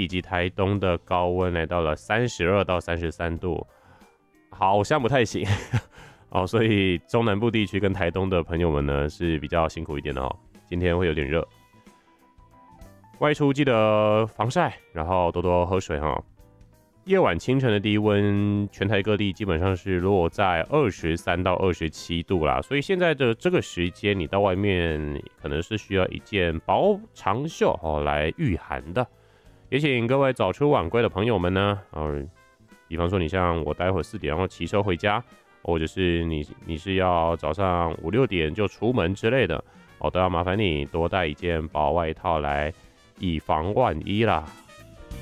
及台东的高温来到了32到33度，好像不太行哦，所以中南部地区跟台东的朋友们呢是比较辛苦一点的哦，今天会有点热，外出记得防晒，然后多多喝水哈。夜晚清晨的低温，全台各地基本上是落在23到27度啦，所以现在的这个时间，你到外面可能是需要一件薄长袖哦来御寒的。也请各位早出晚归的朋友们呢，比方说你像我待会4点然后骑车回家，或者是你是要早上5、6点就出门之类的，都要麻烦你多带一件薄外套来，以防万一啦。